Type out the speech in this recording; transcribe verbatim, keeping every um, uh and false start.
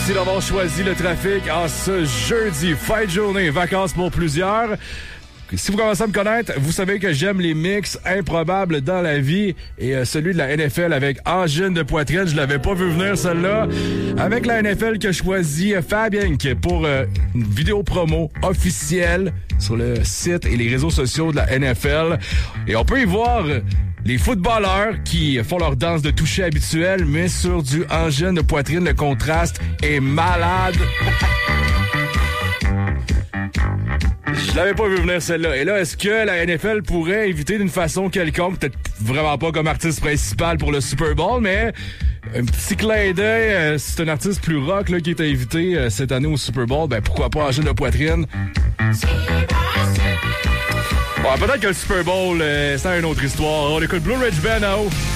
Merci d'avoir choisi le trafic en ce jeudi. Fin de journée, vacances pour plusieurs. Si vous commencez à me connaître, vous savez que j'aime les mix improbables dans la vie. Et euh, celui de la N F L avec angine de poitrine, je l'avais pas vu venir celle-là. Avec la N F L que je choisis Fabien pour euh, une vidéo promo officielle sur le site et les réseaux sociaux de la N F L. Et on peut y voir les footballeurs qui font leur danse de toucher habituelle, mais sur du angine de poitrine. Le contraste est malade. Je l'avais pas vu venir celle-là. Et là, est-ce que la N F L pourrait inviter d'une façon quelconque, peut-être vraiment pas comme artiste principal pour le Super Bowl, mais un petit clin d'œil, euh, c'est un artiste plus rock là, qui est invité euh, cette année au Super Bowl, ben pourquoi pas angine de poitrine? Bon, peut-être que le Super Bowl, euh, c'est une autre histoire. On écoute Blue Ridge Band en haut.